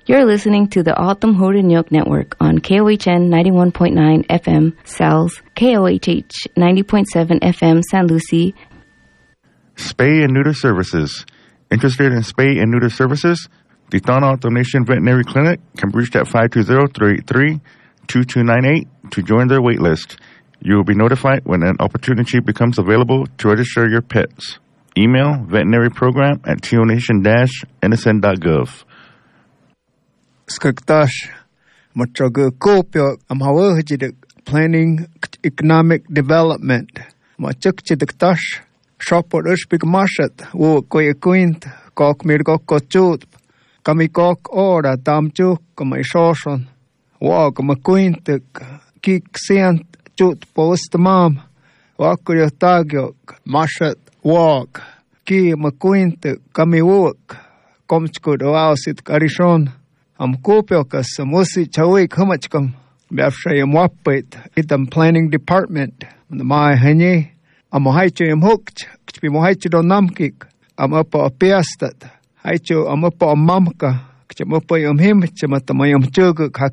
You're listening to the Autumn Horenyuk Network on KOHN 91.9 FM, Sal's, KOHH 90.7 FM, San Lucie. Spay and Neuter Services. Interested in spay and neuter services? The Thana Donation Veterinary Clinic can be reached at 520-383-2298 to join their wait list. You will be notified when an opportunity becomes available to register your pets. Email veterinaryprogram@tonation-nsn.gov. Skaktash Matraga Kopio Amhawajidik Planning Economic Development Machukchidiktash Shopper Ushbik Mashat Wo Koya Quint Kok Mirgok Kochut Kamikok Ora Damjuk Kamishoshan Walk Maquintik Kik Sient Chut Post Mam Wakuya Tagyok Mashat Walk Ki Maquintik Kamiwok Komchkud Oasit Karishon Am Kopiokas Musi Chawik Humachkam Bafshayam Wapit Itam Planning Department the Mai Hanye Am Haicham Hooked Kchpi Mohaichido Namkik Am Uppa Piastat Haicho Am Uppa Mamka Kchamupa Yam Him Chamatamayam Chuguk